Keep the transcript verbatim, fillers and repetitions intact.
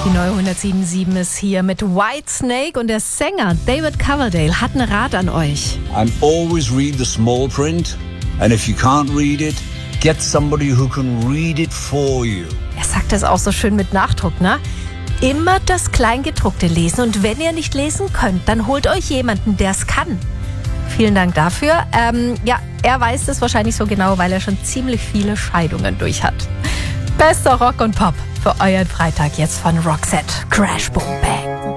Die neue hundertsieben Komma sieben ist hier mit Whitesnake und der Sänger David Coverdale hat einen Rat an euch. And always read the small print. And if you can't read it, get somebody who can read it for you. Er sagt das auch so schön mit Nachdruck, ne? Immer das Kleingedruckte lesen und wenn ihr nicht lesen könnt, dann holt euch jemanden, der es kann. Vielen Dank dafür. Ähm, ja, er weiß es wahrscheinlich so genau, weil er schon ziemlich viele Scheidungen durch hat. Bester Rock und Pop für euren Freitag jetzt von Roxette. Crash Boom Bang.